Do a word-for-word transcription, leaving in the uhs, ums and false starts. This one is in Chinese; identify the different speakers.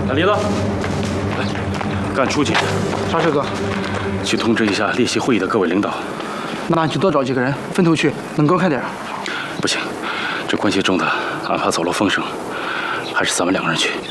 Speaker 1: 大梨子，来，干出去。
Speaker 2: 啥事，哥？
Speaker 1: 去通知一下列席会议的各位领导。
Speaker 2: 那就多找几个人分头去，能够快点。
Speaker 1: 不行，这关系重大，俺怕走漏风声，还是咱们两个人去。